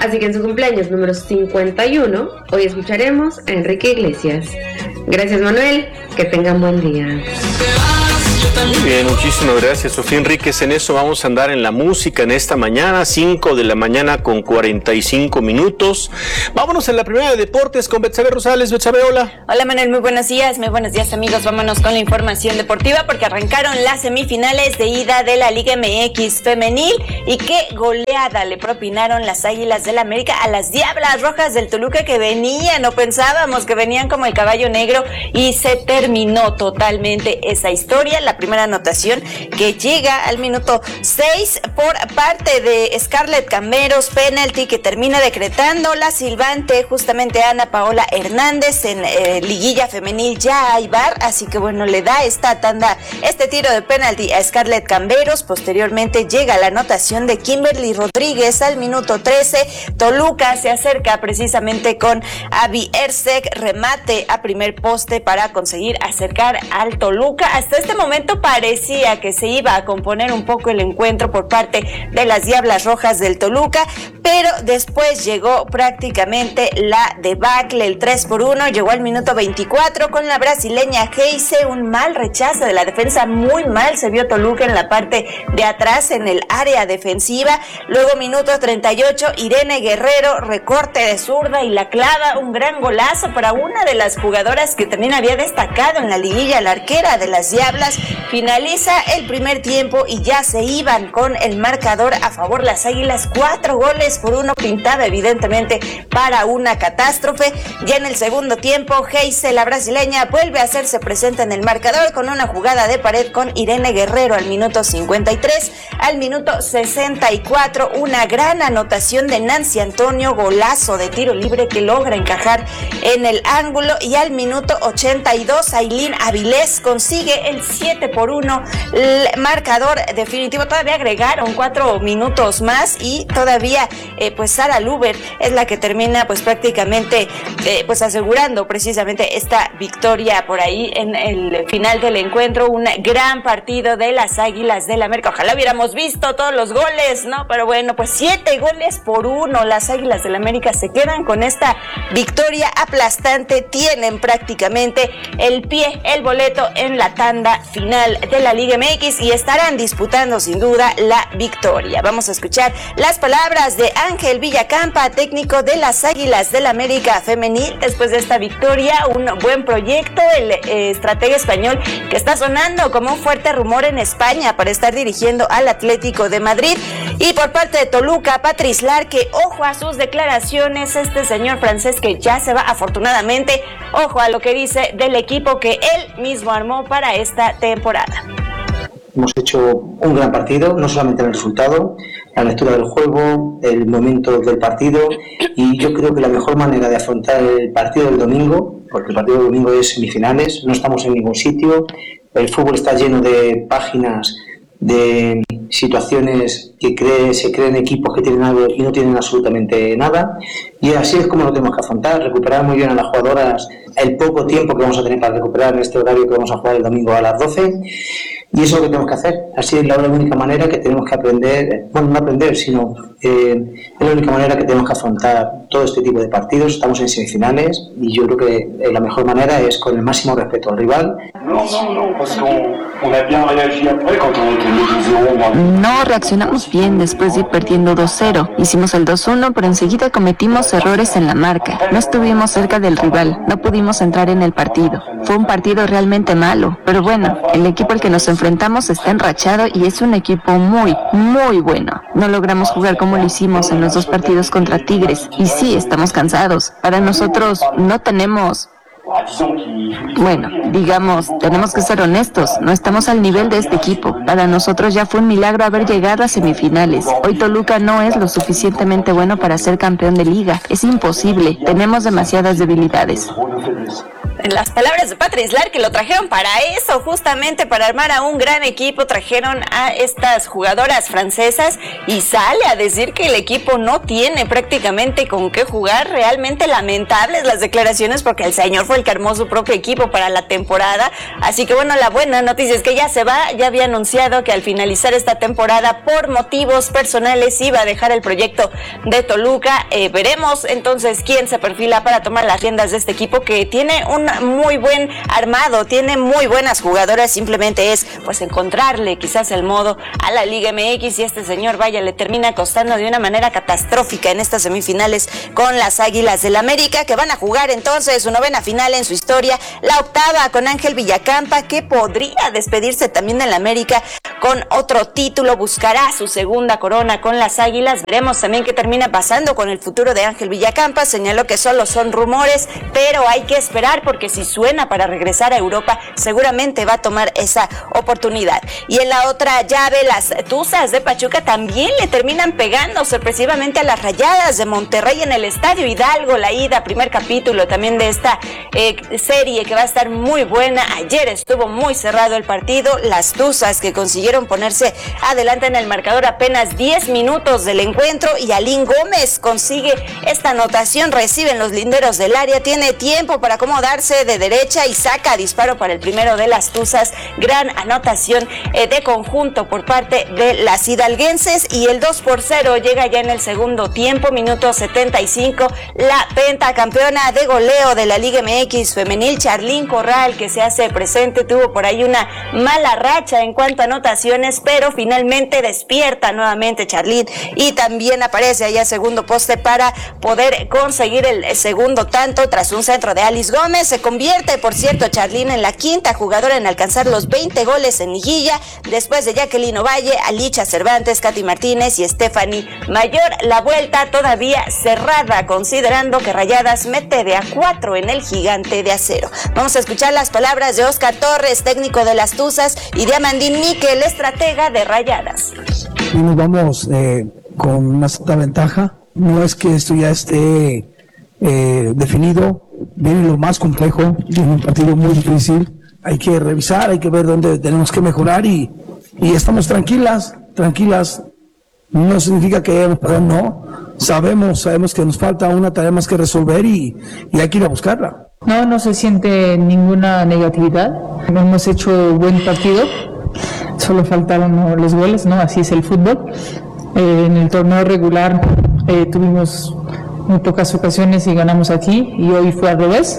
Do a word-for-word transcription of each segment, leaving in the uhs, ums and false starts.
Así que en su cumpleaños número cincuenta y uno, hoy escucharemos a Enrique Iglesias. Gracias, Manuel, que tengan buen día. Muy bien, muchísimas gracias, Sofía Enríquez. En eso vamos a andar en la música en esta mañana, cinco de la mañana con cuarenta y cinco minutos. Vámonos en la primera de deportes con Betsabe Rosales. Betsabe, hola. Hola, Manuel, muy buenos días, muy buenos días, amigos. Vámonos con la información deportiva porque arrancaron las semifinales de ida de la Liga M X femenil y qué goleada le propinaron las Águilas del América a las Diablas Rojas del Toluca, que venían, no pensábamos que venían como el caballo negro, y se terminó totalmente esa historia. La primera anotación que llega al minuto seis por parte de Scarlett Camberos, penalti que termina decretando la silbante justamente Ana Paola Hernández. En eh, liguilla femenil ya hay V A R, así que bueno, le da esta tanda, este tiro de penalti a Scarlett Camberos. Posteriormente llega la anotación de Kimberly Rodríguez al minuto trece. Toluca se acerca precisamente con Abby Erceg, remate a primer poste para conseguir acercar al Toluca. Hasta este momento parecía que se iba a componer un poco el encuentro por parte de las Diablas Rojas del Toluca, pero después llegó prácticamente la debacle, el tres por uno, llegó al minuto veinticuatro con la brasileña Heise, un mal rechazo de la defensa, muy mal se vio Toluca en la parte de atrás, en el área defensiva. Luego minuto treinta y ocho, Irene Guerrero, recorte de zurda y la clava, un gran golazo para una de las jugadoras que también había destacado en la liguilla, la arquera de las Diablas. Finaliza el primer tiempo y ya se iban con el marcador a favor las Águilas, cuatro goles por uno, pintaba evidentemente para una catástrofe. Ya en el segundo tiempo, Heise, la brasileña, vuelve a hacerse presente en el marcador con una jugada de pared con Irene Guerrero al minuto cincuenta y tres. Al minuto sesenta y cuatro, una gran anotación de Nancy Antonio, golazo de tiro libre que logra encajar en el ángulo. Y al minuto ochenta y dos, Ailín Avilés consigue el siete por uno, el marcador definitivo. Todavía agregaron cuatro minutos más y todavía eh, pues Sara Luber es la que termina pues prácticamente eh, pues asegurando precisamente esta victoria por ahí en el final del encuentro. Un gran partido de las Águilas del América, ojalá hubiéramos visto todos los goles, ¿no? Pero bueno, pues siete goles por uno, las Águilas del América se quedan con esta victoria aplastante, tienen prácticamente el pie, el boleto en la tanda final de la Liga M X y estarán disputando sin duda la victoria. Vamos a escuchar las palabras de Ángel Villacampa, técnico de las Águilas del América femenil, después de esta victoria. Un buen proyecto, el eh, estratega español que está sonando como un fuerte rumor en España para estar dirigiendo al Atlético de Madrid. Y por parte de Toluca, Patrice Larque, ojo a sus declaraciones, este señor francés que ya se va afortunadamente, ojo a lo que dice del equipo que él mismo armó para esta temporada. Hemos hecho un gran partido, no solamente en el resultado, la lectura del juego, el momento del partido, y yo creo que la mejor manera de afrontar el partido del domingo, porque el partido del domingo es semifinales, no estamos en ningún sitio, el fútbol está lleno de páginas, de situaciones que cree, se creen equipos que tienen algo y no tienen absolutamente nada, y así es como lo tenemos que afrontar, recuperar muy bien a las jugadoras el poco tiempo que vamos a tener para recuperar en este horario que vamos a jugar el domingo a las doce, y eso es lo que tenemos que hacer. Así es la única manera que tenemos que aprender, bueno, no aprender, sino eh, es la única manera que tenemos que afrontar todo este tipo de partidos. Estamos en semifinales y yo creo que eh, la mejor manera es con el máximo respeto al rival. No, no, no, parce qu'on on a bien réagi après quand on était dos cero. No reaccionamos bien después de ir perdiendo dos cero. Hicimos el dos uno, pero enseguida cometimos errores en la marca. No estuvimos cerca del rival, no pudimos entrar en el partido. Fue un partido realmente malo, pero bueno, el equipo al que nos enfrentamos está enrachado y es un equipo muy, muy bueno. No logramos jugar como lo hicimos en los dos partidos contra Tigres y sí, estamos cansados. Para nosotros no tenemos... Bueno, digamos, tenemos que ser honestos, no estamos al nivel de este equipo. Para nosotros ya fue un milagro haber llegado a semifinales. Hoy Toluca no es lo suficientemente bueno para ser campeón de liga. Es imposible, tenemos demasiadas debilidades. En las palabras de Patri Islar, que lo trajeron para eso, justamente para armar a un gran equipo, trajeron a estas jugadoras francesas y sale a decir que el equipo no tiene prácticamente con qué jugar. Realmente lamentables las declaraciones, porque el señor fue el que armó su propio equipo para la temporada. Así que bueno, la buena noticia es que ya se va, ya había anunciado que al finalizar esta temporada por motivos personales iba a dejar el proyecto de Toluca. Eh, veremos entonces quién se perfila para tomar las riendas de este equipo, que tiene un muy buen armado, tiene muy buenas jugadoras, simplemente es pues encontrarle quizás el modo a la Liga M X, y este señor, vaya, le termina costando de una manera catastrófica en estas semifinales con las Águilas del América, que van a jugar entonces su novena final en su historia, la octava con Ángel Villacampa, que podría despedirse también del América con otro título, buscará su segunda corona con las Águilas. Veremos también qué termina pasando con el futuro de Ángel Villacampa. Señaló que solo son rumores, pero hay que esperar, porque si suena para regresar a Europa, seguramente va a tomar esa oportunidad. Y en la otra llave, las Tuzas de Pachuca también le terminan pegando sorpresivamente a las Rayadas de Monterrey en el Estadio Hidalgo. La ida, primer capítulo también de esta eh, serie que va a estar muy buena. Ayer estuvo muy cerrado el partido. Las Tuzas, que consiguieron ponerse adelante en el marcador apenas diez minutos del encuentro, y Alín Gómez consigue esta anotación. Reciben los linderos del área, tiene tiempo para acomodarse de derecha y saca disparo para el primero de las Tuzas. Gran anotación eh, de conjunto por parte de las hidalguenses, y el dos por cero llega ya en el segundo tiempo, minuto setenta y cinco. La pentacampeona de goleo de la Liga M X femenil, Charlín Corral, que se hace presente, tuvo por ahí una mala racha en cuanto a anotaciones, pero finalmente despierta nuevamente Charlín y también aparece allá segundo poste para poder conseguir el segundo tanto tras un centro de Alice Gómez. Se convierte, por cierto, Charlín en la quinta jugadora en alcanzar los veinte goles en liguilla, después de Jacqueline Ovalle, Alicia Cervantes, Katy Martínez y Stephanie Mayor. La vuelta todavía cerrada, considerando que Rayadas mete de a cuatro en el Gigante de Acero. Vamos a escuchar las palabras de Oscar Torres, técnico de las Tuzas, y de Amandín Miquel, estratega de Rayadas. Y nos vamos eh, con una cierta ventaja. No es que esto ya esté eh, definido, viene lo más complejo, viene un partido muy difícil, hay que revisar, hay que ver dónde tenemos que mejorar, y, y estamos tranquilas, tranquilas. No significa que hayamos perdido, no, sabemos, sabemos que nos falta una tarea más que resolver, y, y hay que ir a buscarla. No, no se siente ninguna negatividad, hemos hecho buen partido, solo faltaron los goles, ¿no? Así es el fútbol. Eh, en el torneo regular eh, tuvimos muy pocas ocasiones y ganamos aquí, y hoy fue al revés.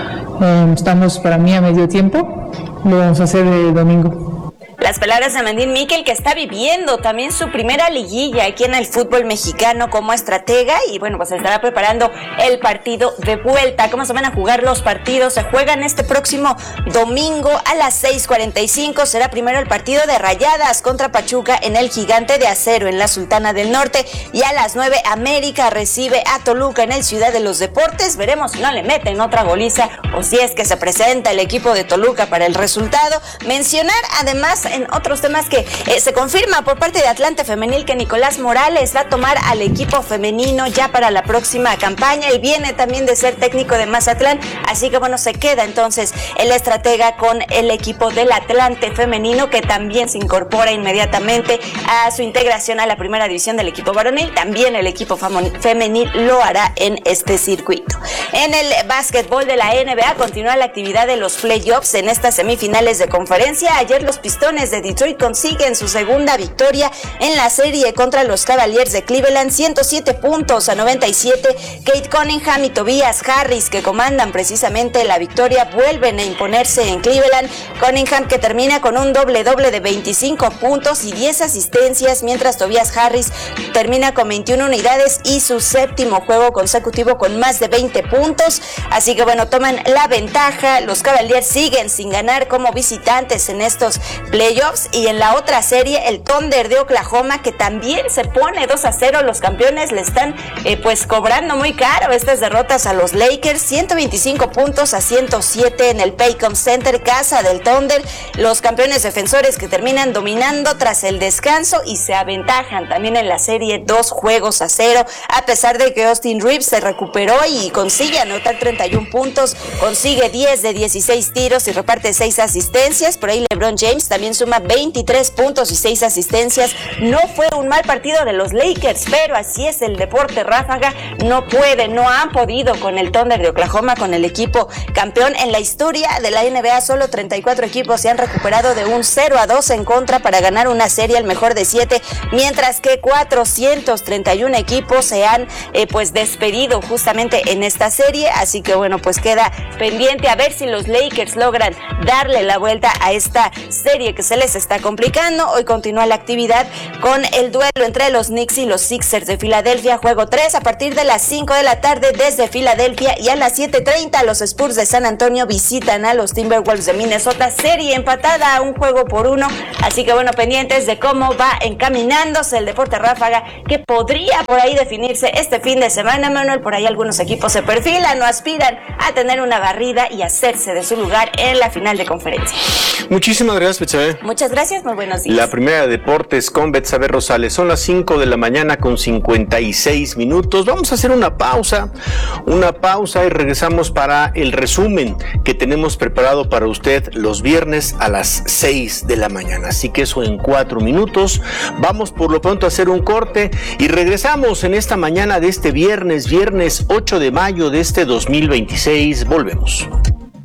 Eh, estamos para mí a medio tiempo, lo vamos a hacer el domingo. Las palabras de Amandín Miquel, que está viviendo también su primera liguilla aquí en el fútbol mexicano como estratega, y bueno, pues estará preparando el partido de vuelta. ¿Cómo se van a jugar los partidos? Se juegan este próximo domingo a las seis cuarenta y cinco. Será primero el partido de Rayadas contra Pachuca en el Gigante de Acero en la Sultana del Norte, y a las nueve América recibe a Toluca en el Ciudad de los Deportes. Veremos si no le meten otra goliza o si es que se presenta el equipo de Toluca para el resultado. Mencionar además en otros temas que eh, se confirma por parte de Atlante Femenil que Nicolás Morales va a tomar al equipo femenino ya para la próxima campaña. Él viene también de ser técnico de Mazatlán, así que bueno, se queda entonces el estratega con el equipo del Atlante Femenino, que también se incorpora inmediatamente a su integración a la primera división del equipo varonil. También el equipo femenil lo hará en este circuito. En el básquetbol de la N B A continúa la actividad de los playoffs en estas semifinales de conferencia. Ayer los Pistones de Detroit consiguen su segunda victoria en la serie contra los Cavaliers de Cleveland, ciento siete puntos a noventa y siete. Kate Cunningham y Tobias Harris, que comandan precisamente la victoria, vuelven a imponerse en Cleveland. Cunningham, que termina con un doble doble de veinticinco puntos y diez asistencias, mientras Tobias Harris termina con veintiuna unidades y su séptimo juego consecutivo con más de veinte puntos. Así que bueno, toman la ventaja. Los Cavaliers siguen sin ganar como visitantes en estos playoffs playoffs. Y en la otra serie, el Thunder de Oklahoma, que también se pone dos a cero. Los campeones le están eh, pues cobrando muy caro estas derrotas a los Lakers, ciento veinticinco puntos a ciento siete en el Paycom Center, casa del Thunder. Los campeones defensores que terminan dominando tras el descanso y se aventajan también en la serie dos juegos a cero, a pesar de que Austin Reeves se recuperó y consigue anotar treinta y uno puntos, consigue diez de dieciséis tiros y reparte seis asistencias. Por ahí LeBron James también suma veintitrés puntos y seis asistencias. No fue un mal partido de los Lakers, pero así es el deporte ráfaga, no puede, no han podido con el Thunder de Oklahoma, con el equipo campeón. En la historia de la N B A, solo treinta y cuatro equipos se han recuperado de un cero a dos en contra para ganar una serie al mejor de siete, mientras que cuatrocientos treinta y uno equipos se han eh, pues despedido justamente en esta serie. Así que bueno, pues queda pendiente a ver si los Lakers logran darle la vuelta a esta serie que se les está complicando. Hoy continúa la actividad con el duelo entre los Knicks y los Sixers de Filadelfia, juego tres a partir de las cinco de la tarde desde Filadelfia, y a las siete treinta los Spurs de San Antonio visitan a los Timberwolves de Minnesota, serie empatada a un juego por uno. Así que bueno, pendientes de cómo va encaminándose el deporte ráfaga, que podría por ahí definirse este fin de semana, Manuel. Por ahí algunos equipos se perfilan o aspiran a tener una barrida y hacerse de su lugar en la final de conferencia. Muchísimas gracias, Betsabe. Muchas gracias, muy buenos días. La primera de deportes con Betsabe Rosales. Son las cinco de la mañana con cincuenta y seis minutos. Vamos a hacer una pausa, una pausa y regresamos para el resumen que tenemos preparado para usted los viernes a las seis de la mañana. Así que eso en cuatro minutos. Vamos por lo pronto a hacer un corte y regresamos en esta mañana de este viernes, viernes ocho de mayo de este dos mil veintiséis. Volvemos.